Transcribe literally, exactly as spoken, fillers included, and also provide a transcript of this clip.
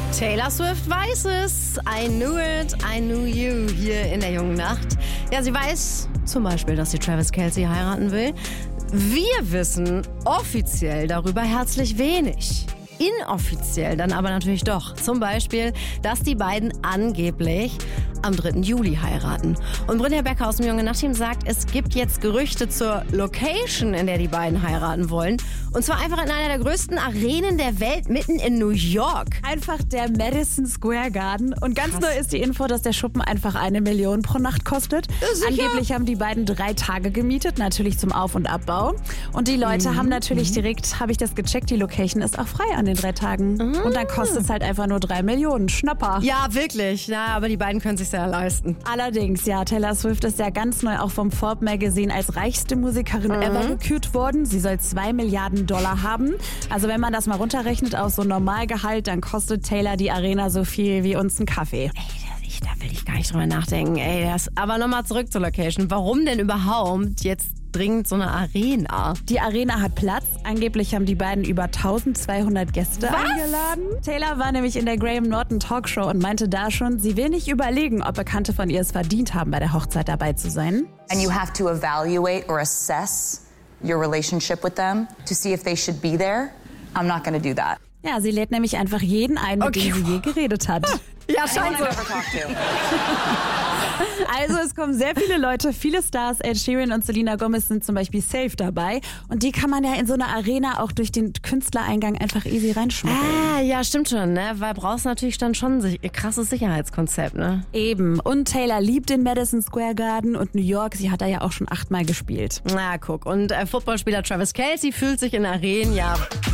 Taylor Swift weiß es. I knew it, I knew you hier in der jungen Nacht. Ja, sie weiß zum Beispiel, dass sie Travis Kelce heiraten will. Wir wissen offiziell darüber herzlich wenig. Inoffiziell dann aber natürlich doch. Zum Beispiel, dass die beiden angeblich am dritten Juli heiraten. Und Brynja Becker aus dem Junge Nacht-Team sagt, es gibt jetzt Gerüchte zur Location, in der die beiden heiraten wollen. Und zwar einfach in einer der größten Arenen der Welt, mitten in New York. Einfach der Madison Square Garden. Und ganz Krass. neu ist die Info, dass der Schuppen einfach eine Million pro Nacht kostet. Sicher? Angeblich haben die beiden drei Tage gemietet, natürlich zum Auf- und Abbau. Und die Leute Mhm. haben natürlich direkt, habe ich das gecheckt, die Location ist auch frei an den drei Tagen. Mhm. Und dann kostet es halt einfach nur drei Millionen. Schnapper. Ja, wirklich. Ja, aber die beiden können sich ja leisten. Allerdings, ja, Taylor Swift ist ja ganz neu auch vom Forbes Magazine als reichste Musikerin Mhm. ever gekürt worden. Sie soll zwei Milliarden Dollar haben. Also wenn man das mal runterrechnet auf so Normalgehalt, dann kostet Taylor die Arena so viel wie uns ein Kaffee. Ey, ich, da will ich gar nicht drüber nachdenken. Ey, das, aber nochmal zurück zur Location. Warum denn überhaupt jetzt dringend so eine Arena? Die Arena hat Platz. Angeblich haben die beiden über eintausendzweihundert Gäste Was? eingeladen. Taylor war nämlich in der Graham Norton Talkshow und meinte da schon, sie will nicht überlegen, ob Bekannte von ihr es verdient haben, bei der Hochzeit dabei zu sein. And you have to evaluate or assess your relationship with them to see if they should be there. I'm not going to do that. Ja, sie lädt nämlich einfach jeden ein, mit Okay. dem sie je geredet hat. Ja, scheint so. Also es kommen sehr viele Leute, viele Stars. Ed Sheeran und Selena Gomez sind zum Beispiel safe dabei. Und die kann man ja in so einer Arena auch durch den Künstlereingang einfach easy reinschmuggeln. Ah, ja, stimmt schon, ne? Weil brauchst natürlich dann schon ein krasses Sicherheitskonzept, ne? Eben. Und Taylor liebt den Madison Square Garden und New York. Sie hat da ja auch schon achtmal gespielt. Na, guck. Und äh, Footballspieler Travis Kelce fühlt sich in Arenen ja